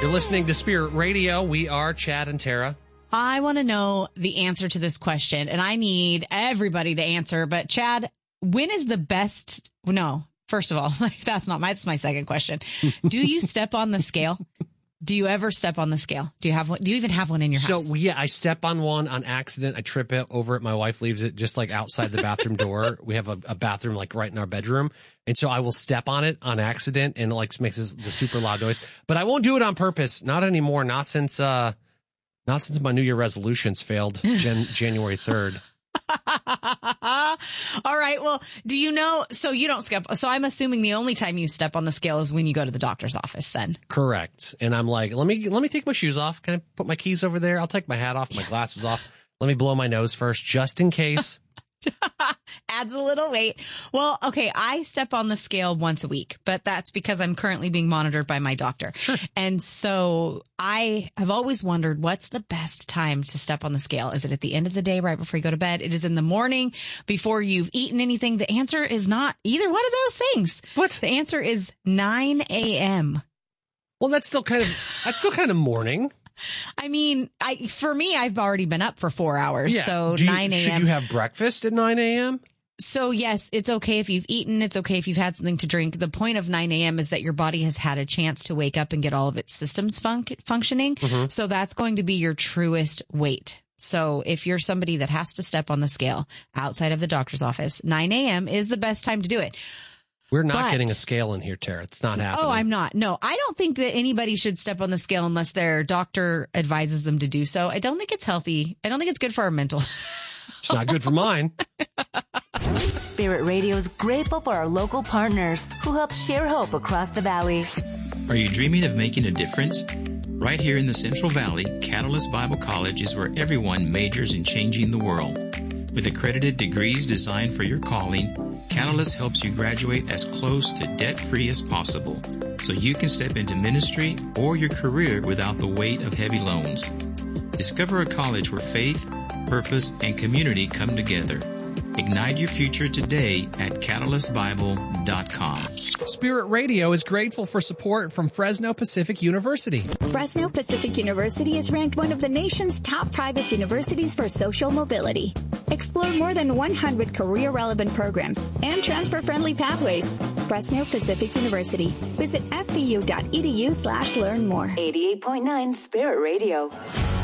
You're listening to Spirit Radio. We are Chad and Tara. I want to know the answer to this question, and I need everybody to answer. But Chad, when is the best? No, first of all, that's my second question. Do you step on the scale? Do you ever step on the scale? Do you have one? Do you even have one in your house? So yeah, I step on one on accident. I trip it over it. My wife leaves it just like outside the bathroom door. We have a bathroom like right in our bedroom. And so I will step on it on accident and it like makes the super loud noise, but I won't do it on purpose. Not anymore. Not since my New Year resolutions failed January 3rd. All right. Well, do you know, so you don't step. So I'm assuming the only time you step on the scale is when you go to the doctor's office then. Correct. And I'm like, let me take my shoes off. Can I put my keys over there? I'll take my hat off, my glasses off. Let me blow my nose first, just in case. Adds a little weight. Well, okay, I step on the scale once a week, but that's because I'm currently being monitored by my doctor. Sure. And so I have always wondered, what's the best time to step on the scale? Is it at the end of the day, right before you go to bed? It is in the morning before you've eaten anything. The answer is not either one of those things. What? The answer is 9 a.m. Well, that's still kind of morning. I mean, for me, I've already been up for 4 hours. Yeah. So 9 a.m. Should you have breakfast at 9 a.m.? So yes, it's okay if you've eaten. It's okay if you've had something to drink. The point of 9 a.m. is that your body has had a chance to wake up and get all of its systems functioning. Mm-hmm. So that's going to be your truest weight. So if you're somebody that has to step on the scale outside of the doctor's office, 9 a.m. is the best time to do it. We're not getting a scale in here, Tara. It's not happening. Oh, I'm not. No, I don't think that anybody should step on the scale unless their doctor advises them to do so. I don't think it's healthy. I don't think it's good for our mental. It's not good for mine. Spirit Radio is grateful for our local partners who help share hope across the valley. Are you dreaming of making a difference? Right here in the Central Valley, Catalyst Bible College is where everyone majors in changing the world. With accredited degrees designed for your calling, Catalyst helps you graduate as close to debt-free as possible, so you can step into ministry or your career without the weight of heavy loans. Discover a college where faith, purpose, and community come together. Ignite your future today at catalystbible.com. Spirit Radio is grateful for support from Fresno Pacific University. Fresno Pacific University is ranked one of the nation's top private universities for social mobility. Explore more than 100 career-relevant programs and transfer-friendly pathways. Fresno Pacific University. Visit fpu.edu/learn more. 88.9 Spirit Radio.